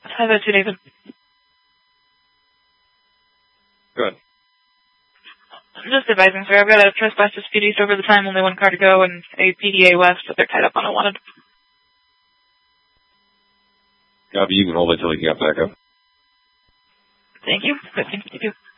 How about you, David? Good. Just advising, sir. I've got a trespass dispute east over the time, only one car to go, and a PDA west, but they're tied up on a wanted. Copy, you can hold it till he can get back up. Thank you. Good thing to do.